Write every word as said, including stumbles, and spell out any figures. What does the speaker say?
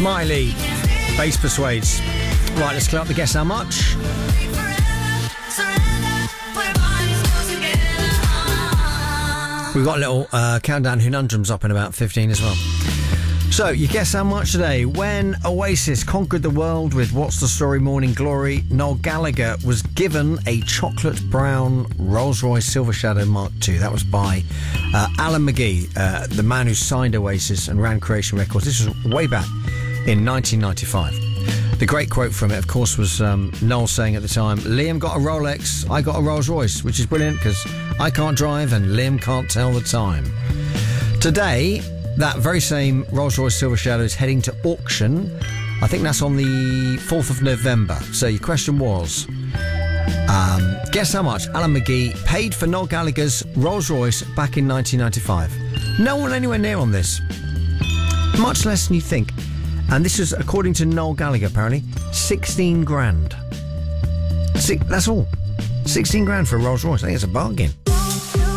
Smiley, Bass Persuades. Right, let's clear up the guess how much. We've got a little uh, countdown conundrums up in about fifteen as well. So, you guess how much today? When Oasis conquered the world with What's the Story Morning Glory, Noel Gallagher was given a chocolate brown Rolls-Royce Silver Shadow Mark two. That was by uh, Alan McGee, uh, the man who signed Oasis and ran Creation Records. This was way back in nineteen ninety-five. The great quote from it, of course, was um, Noel saying at the time, Liam got a Rolex, I got a Rolls-Royce, which is brilliant because I can't drive and Liam can't tell the time. Today, that very same Rolls-Royce Silver Shadow is heading to auction. I think that's on the fourth of November. So your question was, um, guess how much Alan McGee paid for Noel Gallagher's Rolls-Royce back in nineteen ninety-five? No one anywhere near on this. Much less than you think. And this is, according to Noel Gallagher, apparently, sixteen grand. Six, that's all. sixteen grand for a Rolls-Royce. I think it's a bargain.